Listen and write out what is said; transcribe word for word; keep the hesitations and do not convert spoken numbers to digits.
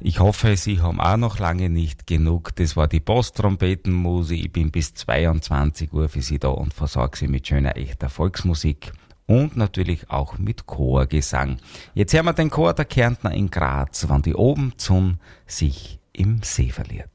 Ich hoffe, Sie haben auch noch lange nicht genug. Das war die Posttrompetenmusik. Ich bin bis zweiundzwanzig Uhr für Sie da und versorge Sie mit schöner, echter Volksmusik. Und natürlich auch mit Chorgesang. Jetzt hören wir den Chor der Kärntner in Graz, wann die Obenzun sich im See verliert.